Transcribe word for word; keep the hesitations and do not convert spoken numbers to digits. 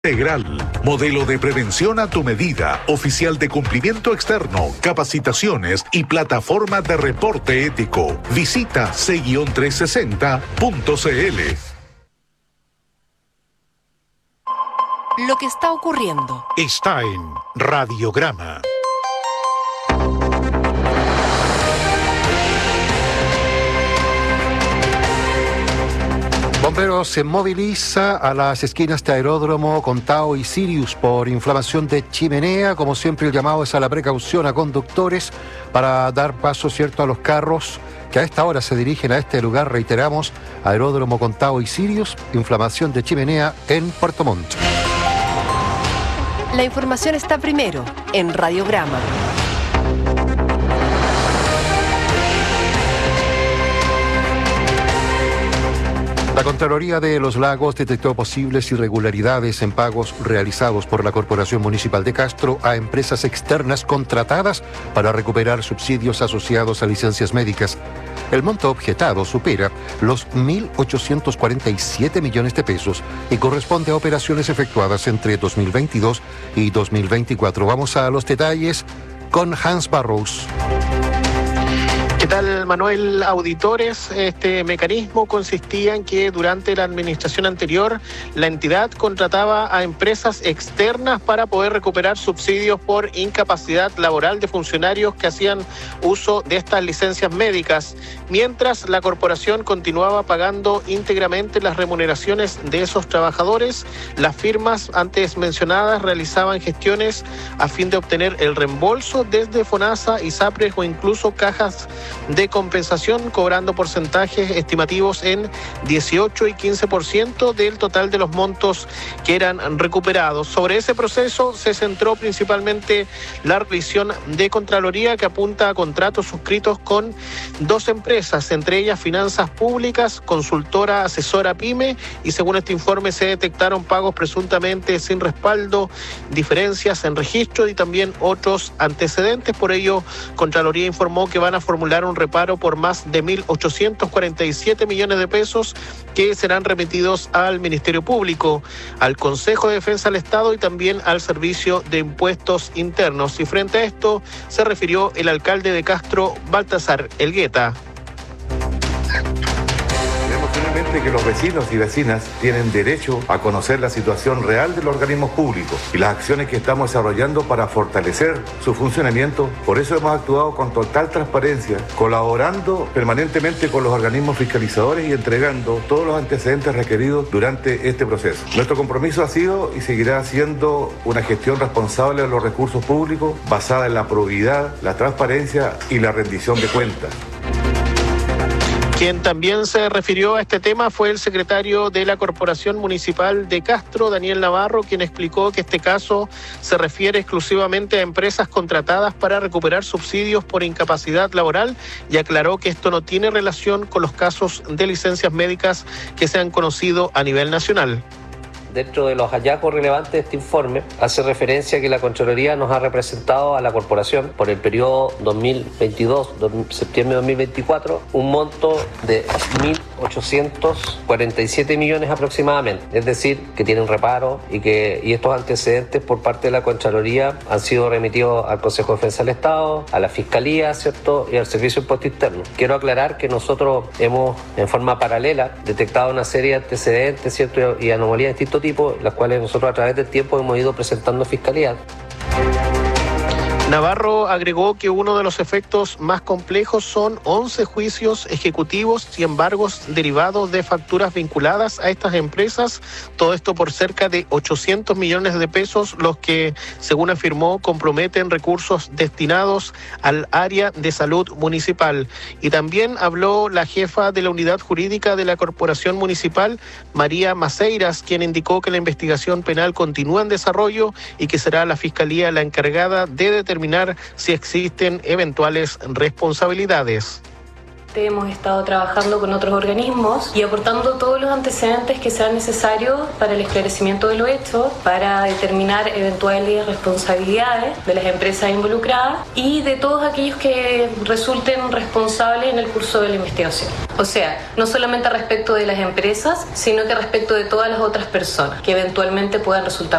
Integral, modelo de prevención a tu medida, oficial de cumplimiento externo, capacitaciones y plataforma de reporte ético. Visita ce trescientos sesenta punto cl. Lo que está ocurriendo está en Radiograma. Bomberos se moviliza a las esquinas de Aeródromo, Contao y Sirius por inflamación de chimenea. Como siempre, el llamado es a la precaución a conductores para dar paso, cierto, a los carros que a esta hora se dirigen a este lugar. Reiteramos, Aeródromo, Contao y Sirius, inflamación de chimenea en Puerto Montt. La información está primero en Radiograma. La Contraloría de Los Lagos detectó posibles irregularidades en pagos realizados por la Corporación Municipal de Castro a empresas externas contratadas para recuperar subsidios asociados a licencias médicas. El monto objetado supera los mil ochocientos cuarenta y siete millones de pesos y corresponde a operaciones efectuadas entre dos mil veintidós y dos mil veinticuatro. Vamos a los detalles con Hans Barrows. ¿Qué tal, Manuel? Auditores, este mecanismo consistía en que durante la administración anterior la entidad contrataba a empresas externas para poder recuperar subsidios por incapacidad laboral de funcionarios que hacían uso de estas licencias médicas, mientras la corporación continuaba pagando íntegramente las remuneraciones de esos trabajadores. Las firmas antes mencionadas realizaban gestiones a fin de obtener el reembolso desde FONASA, ISAPRES o incluso cajas de compensación, cobrando porcentajes estimativos en dieciocho y quince por ciento del total de los montos que eran recuperados. Sobre ese proceso se centró principalmente la revisión de Contraloría, que apunta a contratos suscritos con dos empresas, entre ellas Finanzas Públicas, consultora asesora PYME, y según este informe se detectaron pagos presuntamente sin respaldo, diferencias en registro y también otros antecedentes. Por ello, Contraloría informó que van a formular un reparo por más de mil ochocientos cuarenta y siete millones de pesos que serán remitidos al Ministerio Público, al Consejo de Defensa del Estado y también al Servicio de Impuestos Internos. Y frente a esto se refirió el alcalde de Castro, Baltasar Elgueta. Que los vecinos y vecinas tienen derecho a conocer la situación real de los organismos públicos y las acciones que estamos desarrollando para fortalecer su funcionamiento. Por eso hemos actuado con total transparencia, colaborando permanentemente con los organismos fiscalizadores y entregando todos los antecedentes requeridos durante este proceso. Nuestro compromiso ha sido y seguirá siendo una gestión responsable de los recursos públicos basada en la probidad, la transparencia y la rendición de cuentas. Quien también se refirió a este tema fue el secretario de la Corporación Municipal de Castro, Daniel Navarro, quien explicó que este caso se refiere exclusivamente a empresas contratadas para recuperar subsidios por incapacidad laboral y aclaró que esto no tiene relación con los casos de licencias médicas que se han conocido a nivel nacional. Dentro de los hallazgos relevantes de este informe, hace referencia a que la Contraloría nos ha representado a la Corporación por el periodo dos mil veintidós, septiembre de dos mil veinticuatro, un monto de mil ochocientos cuarenta y siete millones aproximadamente. Es decir, que tienen reparo y que y estos antecedentes por parte de la Contraloría han sido remitidos al Consejo de Defensa del Estado, a la Fiscalía, ¿cierto?, y al Servicio de Impuestos Internos. Quiero aclarar que nosotros hemos, en forma paralela, detectado una serie de antecedentes, ¿cierto?, y anomalías de distintos tipos, las cuales nosotros a través del tiempo hemos ido presentando a Fiscalía. Navarro agregó que uno de los efectos más complejos son once juicios ejecutivos y embargos derivados de facturas vinculadas a estas empresas, todo esto por cerca de ochocientos millones de pesos, los que, según afirmó, comprometen recursos destinados al área de salud municipal. Y también habló la jefa de la unidad jurídica de la Corporación Municipal, María Maceiras, quien indicó que la investigación penal continúa en desarrollo y que será la Fiscalía la encargada de determinar si existen eventuales responsabilidades. Hemos estado trabajando con otros organismos y aportando todos los antecedentes que sean necesarios para el esclarecimiento de los hechos, para determinar eventuales responsabilidades de las empresas involucradas y de todos aquellos que resulten responsables en el curso de la investigación. O sea, no solamente respecto de las empresas, sino que respecto de todas las otras personas que eventualmente puedan resultar